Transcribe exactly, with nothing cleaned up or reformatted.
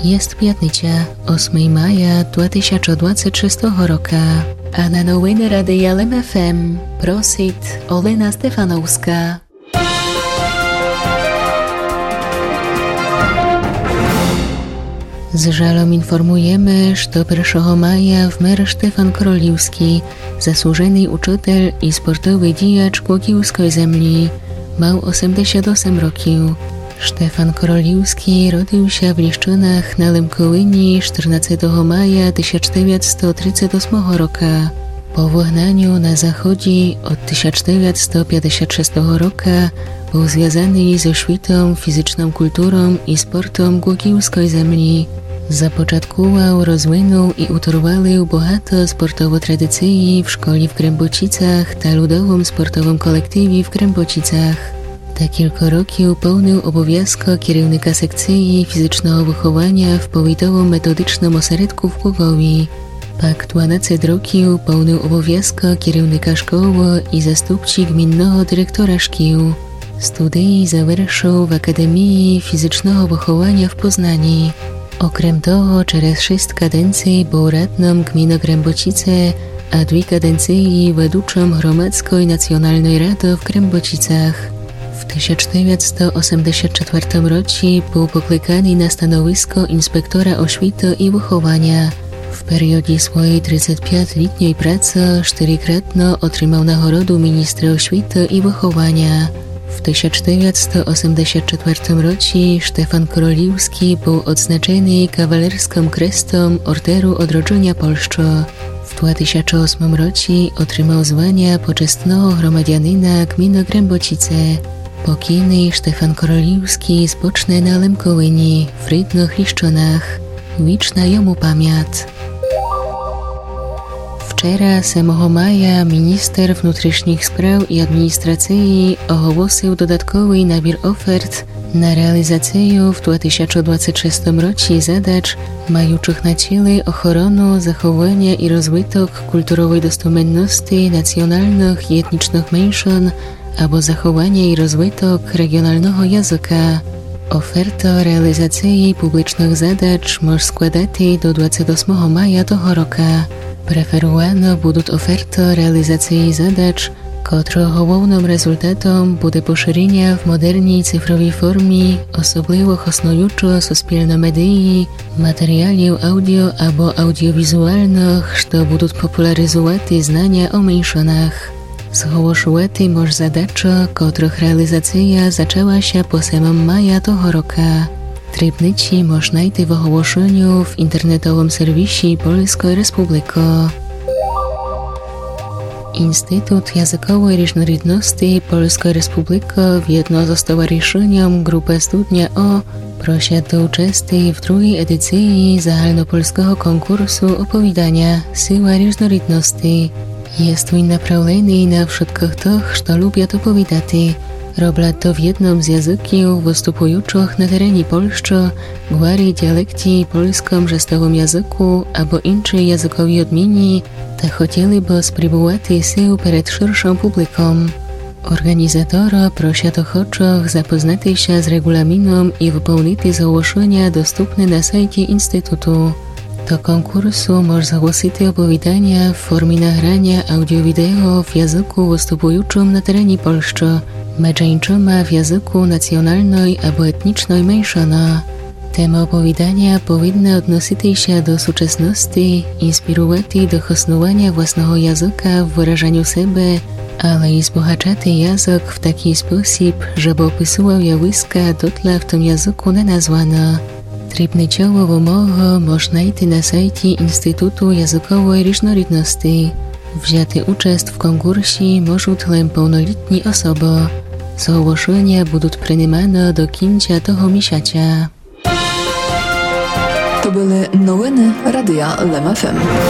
Jest piatnicя, ósmego maja dwa tysiące dwudziestego szóstego roku, a na nowiny Radia L M F M prosit Olena Stefanowska. Z żalom informujemy, że pierwszego maja wmer Stefan Koroliwski, zasłużony uczytel i sportowy dijacz Głogowskiej Zemli, miał osiemdziesiąt osiem roków. Stefan Koroliwski rodził się w Liszczynach na Lemkołyni czternastego maja tysiąc dziewięćset trzydziestego ósmego roku. Po wygnaniu na zachodzie od tysiąc dziewięćset pięćdziesiątego szóstego roku był związany ze świetą fizyczną kulturą i sportem Głogowskiej Zemli. Zapoczątkował, rozwinął i utrwalił bogato sportowo tradycji w szkole w Krębocicach ta ludowym sportowym kolektywie w Krębocicach. Ta kilka roków pełnił obowiązek kierownika sekcji fizycznego wychowania w powiatowym metodycznym ośrodku w Głogowie. Pak dwanaście roków pełnił obowiązek kierownika szkoły i zastupcy gminnego dyrektora szkół. Studia zaвершил w Akademii Fizycznego Wychowania w Poznaniu. Okrem toho, przez sześć kadencji był radnym gminy Krębocice, a dwie kadencje wedłuczym Hromadzkiej Nacjonalnej Rady w Krębocicach. W tysiąc dziewięćset osiemdziesiątym czwartym roku był poklekany na stanowisko inspektora oświaty i wychowania. W periodzie swojej trzydziestopięcioletniej pracy czterykrotnie otrzymał nagrodę ministra oświaty i wychowania. W tysiąc dziewięćset osiemdziesiątym czwartym roku Stefan Koroliwski był odznaczony kawalerską krestą Orderu Odrodzenia Polski. W dwa tysiące ósmym roku otrzymał zwania poczestnego gromadianina gminy Krębocice. Pokojny Stefan Koroliwski spocznie na Lemkołyni w rydnych Liszczynach. Wieczna jemu pamięć. Wczoraj, ósmego maja, minister wnętrznych spraw i administracji ogłosił dodatkowy nabór ofert na realizację w dwa tysiące dwudziestym szóstym roku zadań mających na celu ochronę, zachowanie i rozwój kulturowej dostępności nacjonalnych i etnicznych mniejszyn albo zachowanie i rozwój regionalnego języka. Oferta realizacji publicznych zadań może składać do dwudziestego ósmego maja tego roku. Preferowano będą oferty realizacji zadań, których głównym rezultatem będzie poszerzenie w modernej cyfrowej formie osobliwie hosnujące suspilne medii, materiałów audio albo audiowizualnych, które będą popularyzować znania o mniejszynach. Zgłosiły może zadania, których realizacja zaczęła się po ósmego maja tego roku. Trybnici można znajść w ogłoszeniu w internetowym serwisie Polskiej Republiki. Instytut Językowej Różnorodności Polskiej Republiki wjedno ze stowarzyszeniem Grupy Studnia O prosi do uczestnictwa w drugiej edycji zahalnopolskiego konkursu opowiadania Siła Różnorodności. Jest on направлений na wszystkich tych, którzy lubią opowiadać. Robią to w jednym z języków występujących na terenie Polski, gwari dialekty polskim żestowym języku albo innej językowej odmieni, ta chcieliby spróbować się przed szerszą publiką. Organizatora prosi ochotnych zapoznać się z regulaminem i wypełnić zgłoszenia dostępne na sajcie Instytutu. Do konkursu można zgłosić opowiadania w formie nagrania audio-wideo w języku występującym na terenie Polski, meczeńczyma w języku nacjonalnej albo etnicznej mniejszyny. Temy opowiadania powinny odnosić się do współczesności, inspirować do hosnowania własnego języka w wyrażaniu siebie, ale i wzbogacać język w taki sposób, żeby opisywał zjawiska dotle w tym języku nenazwane. Trybniciowe wymogi można znaleźć na sajcie Instytutu Językowej Różnorodności. Wzięty udział w konkursie mogą tylko pełnoletnie osoby. Zgłoszenia będą przyjmowane do końca tego miesiąca. To były nowiny Radia L M F M.